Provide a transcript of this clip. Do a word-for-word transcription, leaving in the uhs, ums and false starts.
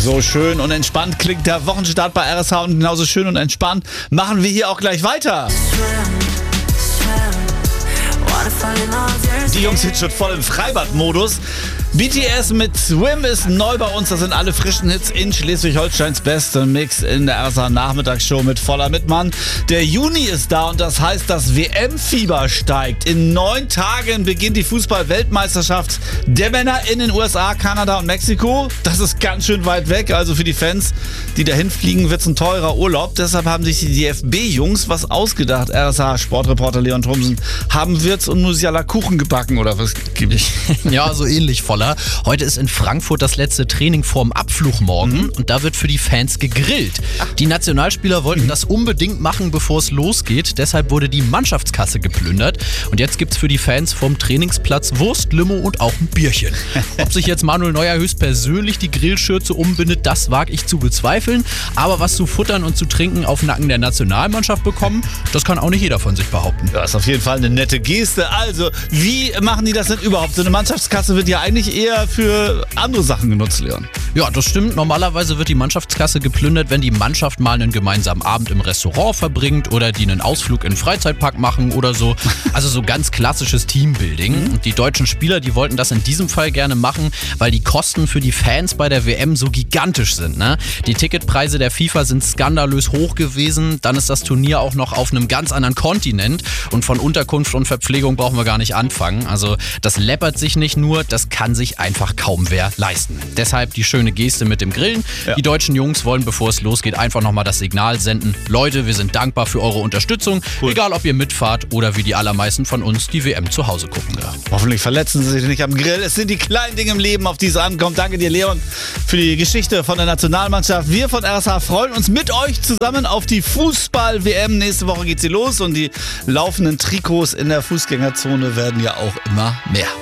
So schön und entspannt klingt der Wochenstart bei R S H und genauso schön und entspannt machen wir hier auch gleich weiter. Die Jungs sind schon voll im Freibad-Modus. B T S mit Swim ist neu bei uns. Das sind alle frischen Hits in Schleswig-Holsteins beste Mix in der R S H-Nachmittagsshow mit voller Mitmann. Der Juni ist da und das heißt, das W M-Fieber steigt. In neun Tagen beginnt die Fußball-Weltmeisterschaft der Männer in den U S A, Kanada und Mexiko. Das ist ganz schön weit weg. Also für die Fans, die dahin fliegen, wird es ein teurer Urlaub. Deshalb haben sich die D F B-Jungs was ausgedacht. R S H-Sportreporter Leon Thomsen. Haben Wirts und Musiala Kuchen gebacken oder was gibt es? Ja, so ähnlich voller. Heute ist in Frankfurt das letzte Training vorm Abflug morgen mhm. und da wird für die Fans gegrillt. Die Nationalspieler wollten mhm. das unbedingt machen, bevor es losgeht. Deshalb wurde die Mannschaftskasse geplündert. Und jetzt gibt's für die Fans vom Trainingsplatz Wurst, Limo und auch ein Bierchen. Ob sich jetzt Manuel Neuer höchstpersönlich die Grillschürze umbindet, das wage ich zu bezweifeln. Aber was zu futtern und zu trinken auf Nacken der Nationalmannschaft bekommen, das kann auch nicht jeder von sich behaupten. Das ist auf jeden Fall eine nette Geste. Also, wie machen die das denn überhaupt? So eine Mannschaftskasse wird ja eigentlich eher für andere Sachen genutzt, Leon. Ja, das stimmt. Normalerweise wird die Mannschaftskasse geplündert, wenn die Mannschaft mal einen gemeinsamen Abend im Restaurant verbringt oder die einen Ausflug in den Freizeitpark machen oder so. Also so ganz klassisches Teambuilding. Und die deutschen Spieler, die wollten das in diesem Fall gerne machen, weil die Kosten für die Fans bei der W M so gigantisch sind. Ne? Die Ticketpreise der FIFA sind skandalös hoch gewesen. Dann ist das Turnier auch noch auf einem ganz anderen Kontinent. Und von Unterkunft und Verpflegung brauchen wir gar nicht anfangen. Also das läppert sich nicht nur, das kann sich einfach kaum wer leisten. Deshalb die schöne Geste mit dem Grillen. Ja. Die deutschen Jungs wollen, bevor es losgeht, einfach nochmal das Signal senden. Leute, wir sind dankbar für eure Unterstützung. Cool. Egal, ob ihr mitfahrt oder wie die allermeisten von uns die W M zu Hause gucken. Ja. Hoffentlich verletzen sie sich nicht am Grill. Es sind die kleinen Dinge im Leben, auf die es ankommt. Danke dir, Leon, für die Geschichte von der Nationalmannschaft. Wir von R S H freuen uns mit euch zusammen auf die Fußball-W M. Nächste Woche geht sie los und die laufenden Trikots in der Fußgängerzone werden ja auch immer mehr.